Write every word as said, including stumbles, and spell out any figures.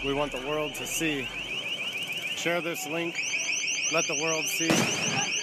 we want the world to see. Share this link. Let the world see